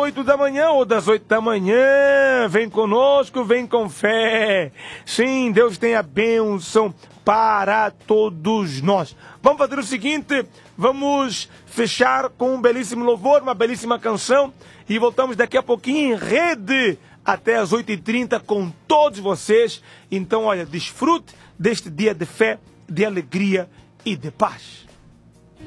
8 da manhã ou das 8 da manhã. Vem conosco, vem com fé. Sim, Deus tem a bênção para todos nós. Vamos fazer o seguinte, vamos fechar com um belíssimo louvor, uma belíssima canção e voltamos daqui a pouquinho em rede até as 8h30 com todos vocês. Então, olha, desfrute deste dia de fé, de alegria e de paz.